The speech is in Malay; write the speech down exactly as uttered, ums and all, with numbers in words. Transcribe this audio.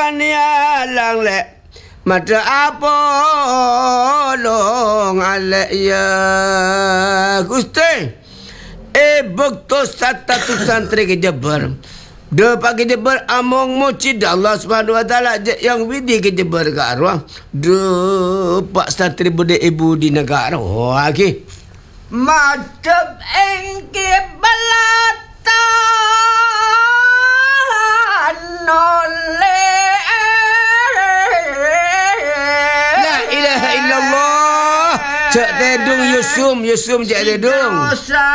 kan ya lang le mata apa long ale ya Gusti eh bekto satu santri ke Jember de pagi Jember among mucid Allah Subhanahu wa taala yang widi ke Jember ke arwah de pak santri bude ibu di negara oh lagi macam engke balata nole la ilaha illallah cak tedung yusum yusum cak tedung